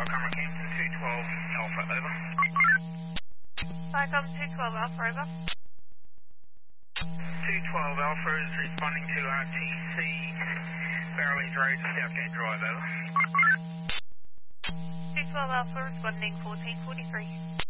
Commerce Kingston 212 Alpha, over. Vicom 212 Alpha, over. 212 Alpha is responding to RTC, Barrowlands Road, Southgate Drive, over. 212 Alpha responding 1443.